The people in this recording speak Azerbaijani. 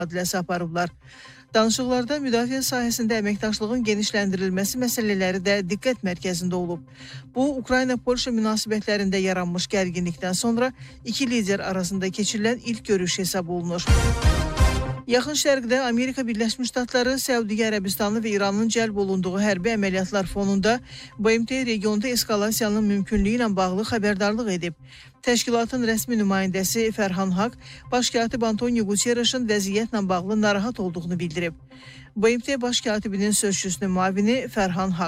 mübadiləsi aparıblar. Danışıqlarda müdafiə sahəsində əməkdaşlığın genişləndirilməsi məsələləri də diqqət mərkəzində olub. Bu, Ukrayna-Polşa münasibətlərində yaranmış gərginlikdən sonra iki lider arasında keçirilən ilk görüş hesab olunur. Yaxın Şərqdə Amerika Birləşmiş Ştatları, Səudiyyə Ərəbistanı və İranın cəlb olunduğu hərbi əməliyyatlar fonunda BMT regionda eskalasiyanın mümkünlüyü ilə bağlı xəbərdarlıq edib. Təşkilatın rəsmi nümayəndəsi Fərhan Haq, baş katib Antonio Guterres'in vəziyyətlə bağlı narahat olduğunu bildirib. BMT baş katibinin sözçüsünün müavini Fərhan Haq.